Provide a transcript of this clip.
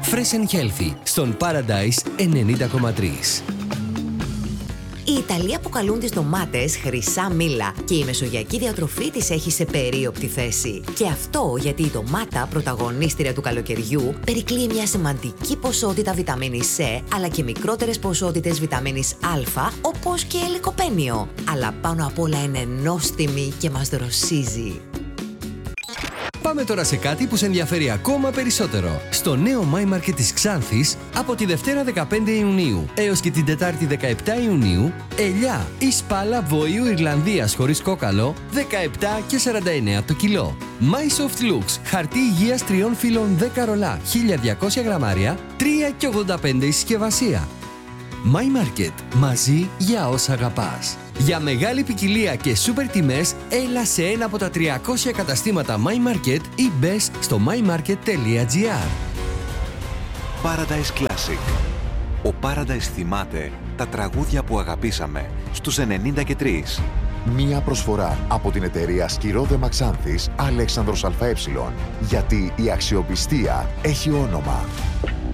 Fresh and Healthy στον Paradise 90,3. Οι Ιταλοί αποκαλούν τις ντομάτες χρυσά μήλα και η μεσογειακή διατροφή τις έχει σε περίοπτη θέση. Και αυτό γιατί η ντομάτα, πρωταγωνίστρια του καλοκαιριού, περικλεί μια σημαντική ποσότητα βιταμίνης C, αλλά και μικρότερες ποσότητες βιταμίνης Α, όπως και λικοπένιο. Αλλά πάνω απ' όλα είναι νόστιμη και μας δροσίζει. Πάμε τώρα σε κάτι που σε ενδιαφέρει ακόμα περισσότερο. Στο νέο My Market της Ξάνθης, από τη Δευτέρα 15 Ιουνίου έως και την Τετάρτη 17 Ιουνίου, ελιά ή σπάλα βοήου Ιρλανδίας χωρίς κόκαλο, 17 και 49 το κιλό. My Soft Looks, χαρτί υγείας 3 φύλων 10 ρολά, 1200 γραμμάρια, 3 και 85 η συσκευασία. My Market, μαζί για όσα αγαπάς. Για μεγάλη ποικιλία και σούπερ τιμές, έλα σε ένα από τα 300 καταστήματα My Market ή μπες στο mymarket.gr. Paradise Classic. Ο Paradise θυμάται τα τραγούδια που αγαπήσαμε στους 93. Μία προσφορά από την εταιρεία Σκυρόδεμα Ξάνθης Αλέξανδρος ΑΕ. Γιατί η αξιοπιστία έχει όνομα.